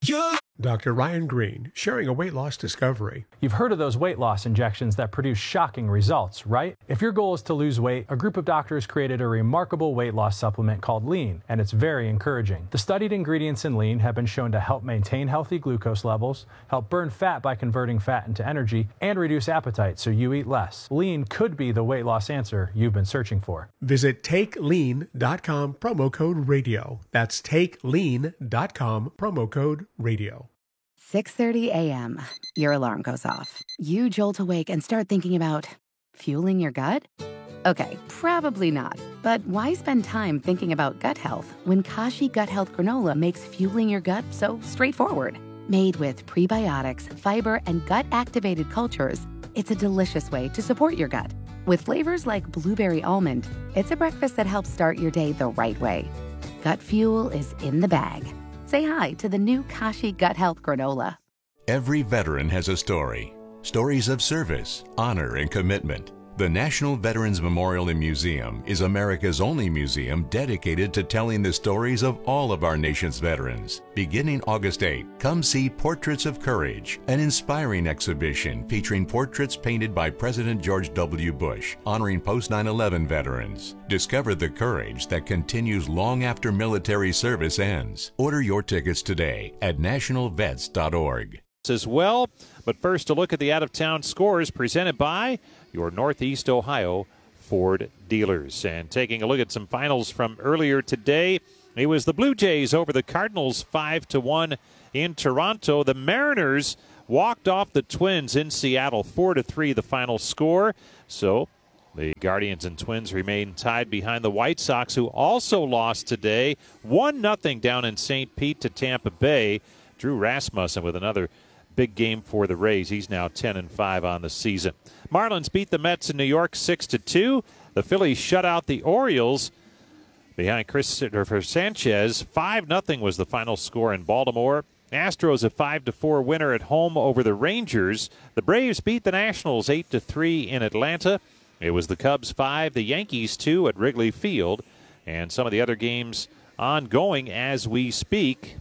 Dr. Ryan Green, sharing a weight loss discovery. You've heard of those weight loss injections that produce shocking results, right? If your goal is to lose weight, a group of doctors created a remarkable weight loss supplement called Lean, and it's very encouraging. The studied ingredients in Lean have been shown to help maintain healthy glucose levels, help burn fat by converting fat into energy, and reduce appetite so you eat less. Lean could be the weight loss answer you've been searching for. Visit TakeLean.com, promo code radio. That's TakeLean.com, promo code radio. 6:30 a.m. Your alarm goes off. You jolt awake and start thinking about fueling your gut? Okay, probably not. But why spend time thinking about gut health when Kashi Gut Health Granola makes fueling your gut so straightforward? Made with prebiotics, fiber, and gut-activated cultures, it's a delicious way to support your gut. With flavors like blueberry almond, it's a breakfast that helps start your day the right way. Gut fuel is in the bag. Say hi to the new Kashi Gut Health Granola. Every veteran has a story. Stories of service, honor, and commitment. The National Veterans Memorial and Museum is America's only museum dedicated to telling the stories of all of our nation's veterans. Beginning August 8, come see Portraits of Courage, an inspiring exhibition featuring portraits painted by President George W. Bush, honoring post-9/11 veterans. Discover the courage that continues long after military service ends. Order your tickets today at nationalvets.org. As well, but first a look at the out-of-town scores presented by your Northeast Ohio Ford dealers. And taking a look at some finals from earlier today, it was the Blue Jays over the Cardinals 5-1 in Toronto. The Mariners walked off the Twins in Seattle 4-3 the final score. So the Guardians and Twins remain tied behind the White Sox, who also lost today 1-0 down in St. Pete to Tampa Bay. Drew Rasmussen with another big game for the Rays. He's now 10-5 on the season. Marlins beat the Mets in New York 6-2. The Phillies shut out the Orioles behind Christopher Sanchez. 5-0 was the final score in Baltimore. Astros a 5-4 winner at home over the Rangers. The Braves beat the Nationals 8-3 in Atlanta. It was the Cubs 5, the Yankees 2 at Wrigley Field. And some of the other games ongoing as we speak.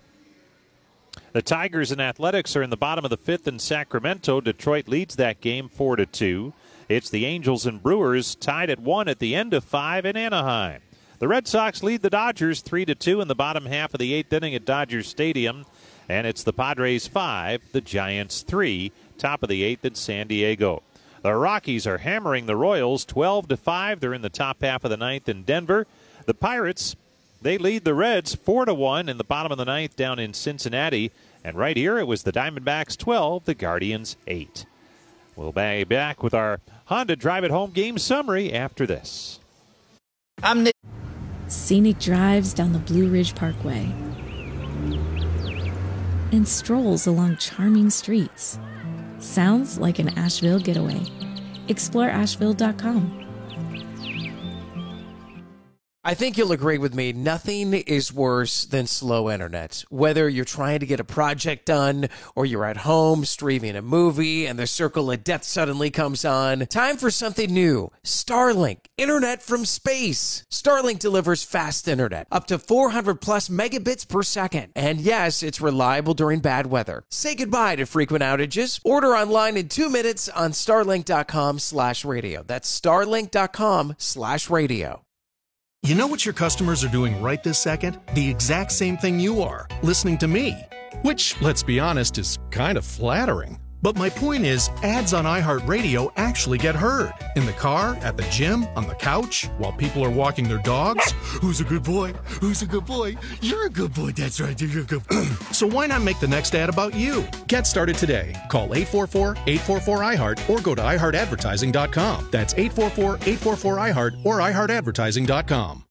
The Tigers and Athletics are in the bottom of the fifth in Sacramento. Detroit leads that game 4-2. It's the Angels and Brewers tied at 1 at the end of 5 in Anaheim. The Red Sox lead the Dodgers 3-2 in the bottom half of the eighth inning at Dodger Stadium. And it's the Padres 5, the Giants 3, top of the eighth in San Diego. The Rockies are hammering the Royals 12-5. They're in the top half of the ninth in Denver. The Pirates, they lead the Reds 4-1 in the bottom of the ninth down in Cincinnati. And right here, it was the Diamondbacks 12, the Guardians 8. We'll be back with our Honda Drive It Home game summary after this. Scenic drives down the Blue Ridge Parkway and strolls along charming streets. Sounds like an Asheville getaway. Explore Asheville.com. I think you'll agree with me, nothing is worse than slow internet. Whether you're trying to get a project done or you're at home streaming a movie and the circle of death suddenly comes on, time for something new. Starlink, internet from space. Starlink delivers fast internet, up to 400 plus megabits per second. And yes, it's reliable during bad weather. Say goodbye to frequent outages. Order online in 2 minutes on starlink.com/radio. That's starlink.com/radio. You know what your customers are doing right this second? The exact same thing you are, listening to me. Which, let's be honest, is kind of flattering. But my point is, ads on iHeartRadio actually get heard. In the car, at the gym, on the couch, while people are walking their dogs. Who's a good boy? Who's a good boy? You're a good boy, that's right, you're a good boy. So why not make the next ad about you? Get started today. Call 844-844-iHeart or go to iHeartAdvertising.com. That's 844-844-iHeart or iHeartAdvertising.com.